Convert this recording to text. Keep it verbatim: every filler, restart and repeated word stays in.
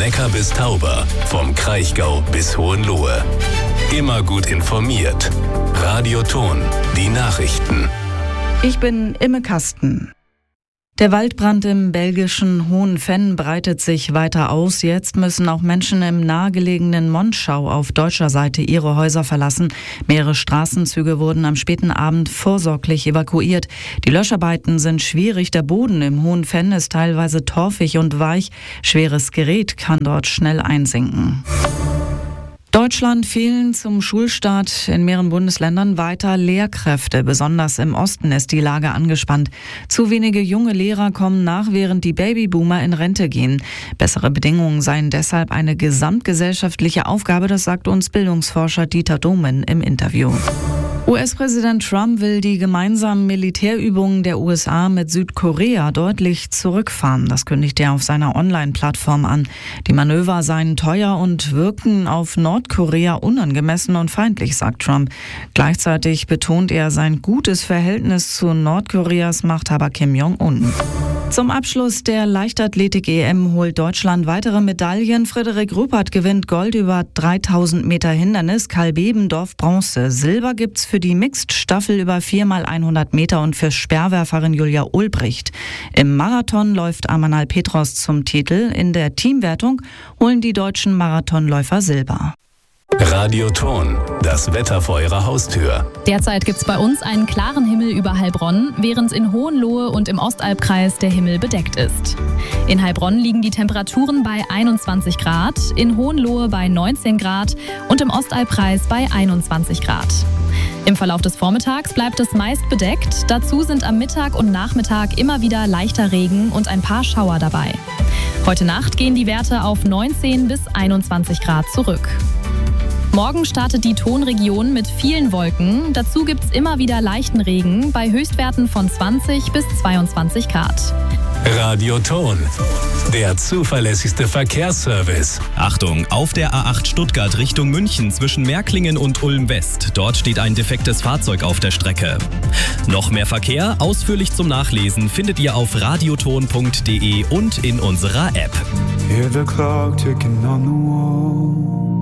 Neckar bis Tauber, vom Kraichgau bis Hohenlohe. Immer gut informiert. Radio Thon, die Nachrichten. Ich bin Imme Kasten. Der Waldbrand im belgischen Hohenvenn breitet sich weiter aus. Jetzt müssen auch Menschen im nahegelegenen Monschau auf deutscher Seite ihre Häuser verlassen. Mehrere Straßenzüge wurden am späten Abend vorsorglich evakuiert. Die Löscharbeiten sind schwierig. Der Boden im Hohenvenn ist teilweise torfig und weich. Schweres Gerät kann dort schnell einsinken. Deutschland fehlen zum Schulstart in mehreren Bundesländern weiter Lehrkräfte. Besonders im Osten ist die Lage angespannt. Zu wenige junge Lehrer kommen nach, während die Babyboomer in Rente gehen. Bessere Bedingungen seien deshalb eine gesamtgesellschaftliche Aufgabe, das sagt uns Bildungsforscher Dieter Domen im Interview. U S-Präsident Trump will die gemeinsamen Militärübungen der U S A mit Südkorea deutlich zurückfahren. Das kündigt er auf seiner Online-Plattform an. Die Manöver seien teuer und wirken auf Nordkorea unangemessen und feindlich, sagt Trump. Gleichzeitig betont er sein gutes Verhältnis zu Nordkoreas Machthaber Kim Jong-un. Zum Abschluss der Leichtathletik-E M holt Deutschland weitere Medaillen. Frederik Ruppert gewinnt Gold über dreitausend Meter Hindernis, Karl Bebendorf Bronze. Silber gibt's für die Mixed-Staffel über vier mal hundert Meter und für Speerwerferin Julia Ulbricht. Im Marathon läuft Amanal Petros zum Titel. In der Teamwertung holen die deutschen Marathonläufer Silber. Radio Thon, das Wetter vor Ihrer Haustür. Derzeit gibt es bei uns einen klaren Himmel über Heilbronn, während in Hohenlohe und im Ostalbkreis der Himmel bedeckt ist. In Heilbronn liegen die Temperaturen bei einundzwanzig Grad, in Hohenlohe bei neunzehn Grad und im Ostalbkreis bei einundzwanzig Grad. Im Verlauf des Vormittags bleibt es meist bedeckt. Dazu sind am Mittag und Nachmittag immer wieder leichter Regen und ein paar Schauer dabei. Heute Nacht gehen die Werte auf neunzehn bis einundzwanzig Grad zurück. Morgen startet die Thonregion mit vielen Wolken. Dazu gibt es immer wieder leichten Regen bei Höchstwerten von zwanzig bis zweiundzwanzig Grad. Radio Thon, der zuverlässigste Verkehrsservice. Achtung, auf der A acht Stuttgart Richtung München zwischen Märklingen und Ulm West. Dort steht ein defektes Fahrzeug auf der Strecke. Noch mehr Verkehr, ausführlich zum Nachlesen, findet ihr auf radioton punkt de und in unserer App. Hear the clock ticking on the wall.